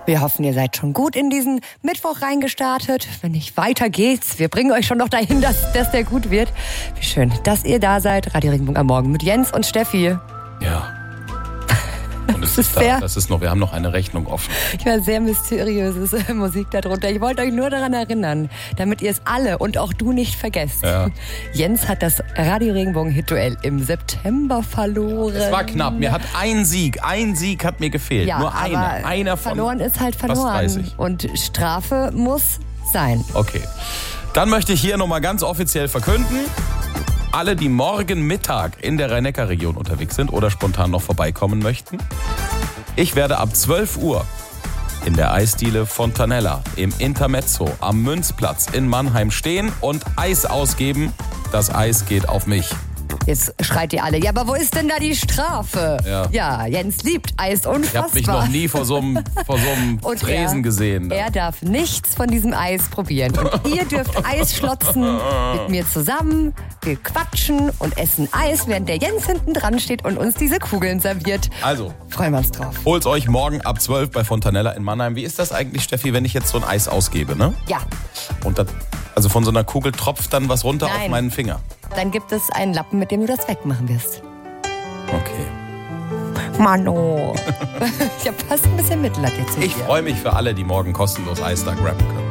Wir hoffen, ihr seid schon gut in diesen Mittwoch reingestartet. Wenn nicht, weiter geht's. Wir bringen euch schon noch dahin, dass der gut wird. Wie schön, dass ihr da seid. Radio Regenbogen am Morgen mit Jens und Steffi. Ja. Und es ist da, das ist noch, wir haben noch eine Rechnung offen. Ja, sehr mysteriöse Musik darunter. Ich wollte euch nur daran erinnern, damit ihr es alle und auch du nicht vergesst. Ja. Jens hat das Radio Regenbogen Hit-Duell im September verloren. Es war knapp. Mir hat ein Sieg hat mir gefehlt. Ja, nur einer von verloren ist halt fast verloren. 30. Und Strafe muss sein. Okay. Dann möchte ich hier nochmal ganz offiziell verkünden, alle, die morgen Mittag in der Rhein-Neckar-Region unterwegs sind oder spontan noch vorbeikommen möchten, ich werde ab 12 Uhr in der Eisdiele Fontanella im Intermezzo am Münzplatz in Mannheim stehen und Eis ausgeben. Das Eis geht auf mich. Jetzt schreit ihr alle, ja, aber wo ist denn da die Strafe? Ja, Jens liebt Eis, unfassbar. Ich habe mich noch nie vor so einem Tresen gesehen. Er darf nichts von diesem Eis probieren. Und ihr dürft Eis schlotzen mit mir zusammen. Wir quatschen und essen Eis, während der Jens hinten dran steht und uns diese Kugeln serviert. Also, freuen wir uns drauf. Holt's euch morgen ab 12 bei Fontanella in Mannheim. Wie ist das eigentlich, Steffi, wenn ich jetzt so ein Eis ausgebe, ne? Ja. Und das, also von so einer Kugel tropft dann was runter Nein. auf meinen Finger. Dann gibt es einen Lappen, mit dem du das wegmachen wirst. Okay. Mano. Ich habe fast ein bisschen Mitleid jetzt mit dir. Ich freue mich für alle, die morgen kostenlos Eis da grabben können.